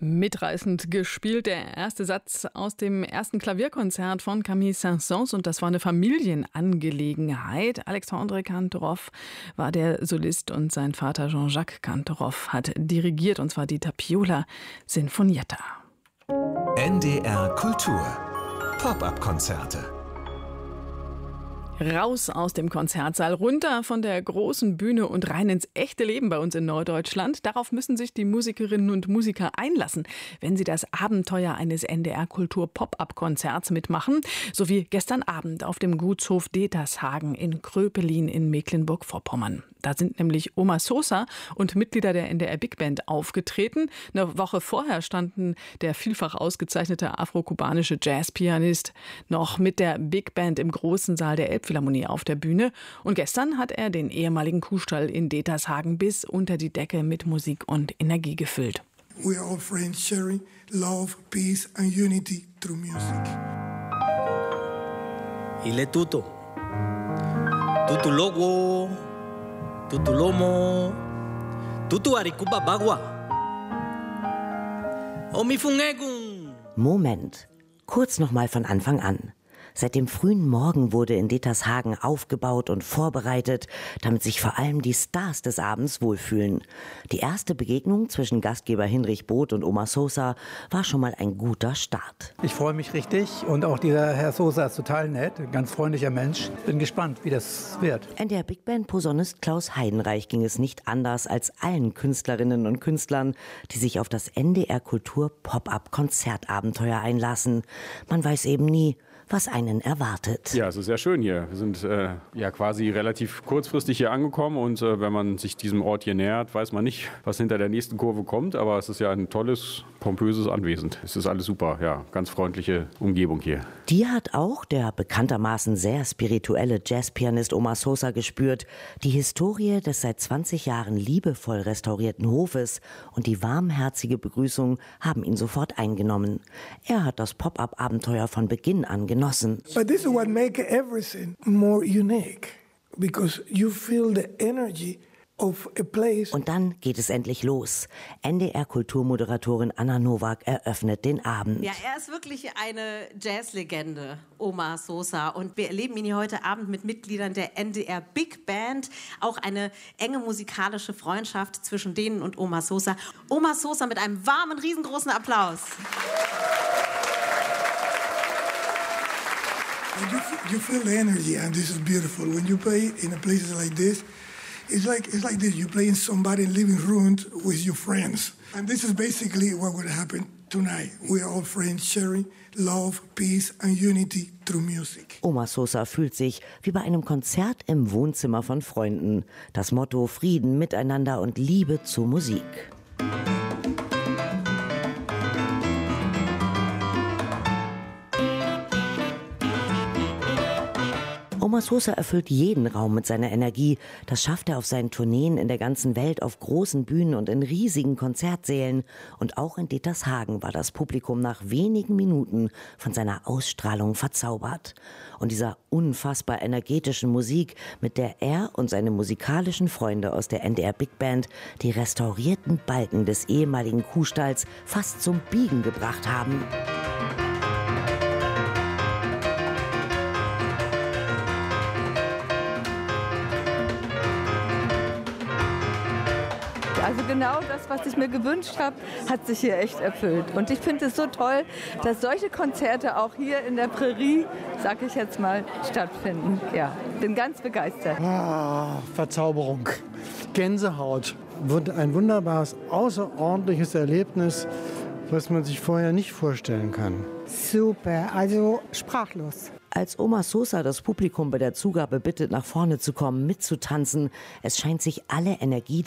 Mitreißend gespielt der erste Satz aus dem ersten Klavierkonzert von Camille Saint-Saëns, und das war eine Familienangelegenheit. Alexandre Kantorov war der Solist und sein Vater Jean-Jacques Kantorov hat dirigiert, und zwar die Tapiola Sinfonietta. NDR Kultur Pop-up-Konzerte. Raus aus dem Konzertsaal, runter von der großen Bühne und rein ins echte Leben bei uns in Norddeutschland. Darauf müssen sich die Musikerinnen und Musiker einlassen, wenn sie das Abenteuer eines NDR-Kultur-Pop-up-Konzerts mitmachen. So wie gestern Abend auf dem Gutshof Detershagen in Kröpelin in Mecklenburg-Vorpommern. Da sind nämlich Oma Sosa und Mitglieder der NDR Big Band aufgetreten. Eine Woche vorher standen der vielfach ausgezeichnete afro-kubanische Jazzpianist noch mit der Big Band im großen Saal der Elbphilharmonie auf der Bühne. Und gestern hat er den ehemaligen Kuhstall in Detershagen bis unter die Decke mit Musik und Energie gefüllt. We are all friends sharing love, peace and unity through music. Ile tuto. Tutu logo. Tutu lomo. Tutu arikuba bagua. Omifungegun. Moment. Kurz nochmal von Anfang an. Seit dem frühen Morgen wurde in Detershagen aufgebaut und vorbereitet, damit sich vor allem die Stars des Abends wohlfühlen. Die erste Begegnung zwischen Gastgeber Hinrich Both und Oma Sosa war schon mal ein guter Start. Ich freue mich richtig, und auch dieser Herr Sosa ist total nett, ein ganz freundlicher Mensch. Bin gespannt, wie das wird. NDR Big Band Posaunist Klaus Heidenreich ging es nicht anders als allen Künstlerinnen und Künstlern, die sich auf das NDR Kultur Pop-up Konzertabenteuer einlassen. Man weiß eben nie, was einen erwartet. Ja, es ist sehr schön hier. Wir sind quasi relativ kurzfristig hier angekommen, und wenn man sich diesem Ort hier nähert, weiß man nicht, was hinter der nächsten Kurve kommt, aber es ist ja ein tolles, pompöses Anwesen. Es ist alles super, ja, ganz freundliche Umgebung hier. Die hat auch der bekanntermaßen sehr spirituelle Jazzpianist Oma Sosa gespürt. Die Historie des seit 20 Jahren liebevoll restaurierten Hofes und die warmherzige Begrüßung haben ihn sofort eingenommen. Er hat das Pop-up-Abenteuer von Beginn an genossen. But this is what makes everything more unique, because you feel the energy of a place. Und dann geht es endlich los. NDR-Kulturmoderatorin Anna Nowak eröffnet den Abend. Ja, er ist wirklich eine Jazzlegende, Oma Sosa. Und wir erleben ihn hier heute Abend mit Mitgliedern der NDR Big Band. Auch eine enge musikalische Freundschaft zwischen denen und Oma Sosa. Oma Sosa mit einem warmen, riesengroßen Applaus. You feel the energy, and this is beautiful. When you play in a place like this, it's like this. You play in somebody's living room with your friends, and this is basically what will happen tonight. We are all friends sharing love, peace and unity through music. Oma Sosa fühlt sich wie bei einem Konzert im Wohnzimmer von Freunden. Das Motto: Frieden, Miteinander und Liebe zur Musik. Oma Sosa erfüllt jeden Raum mit seiner Energie. Das schafft er auf seinen Tourneen in der ganzen Welt, auf großen Bühnen und in riesigen Konzertsälen. Und auch in Detershagen war das Publikum nach wenigen Minuten von seiner Ausstrahlung verzaubert. Und dieser unfassbar energetischen Musik, mit der er und seine musikalischen Freunde aus der NDR Big Band die restaurierten Balken des ehemaligen Kuhstalls fast zum Biegen gebracht haben. Also genau das, was ich mir gewünscht habe, hat sich hier echt erfüllt. Und ich finde es so toll, dass solche Konzerte auch hier in der Prärie, sag ich jetzt mal, stattfinden. Ja, bin ganz begeistert. Verzauberung, Gänsehaut. Wird ein wunderbares, außerordentliches Erlebnis, was man sich vorher nicht vorstellen kann. Super, also sprachlos. Als Oma Sosa das Publikum bei der Zugabe bittet, nach vorne zu kommen, mitzutanzen, es scheint sich alle Energie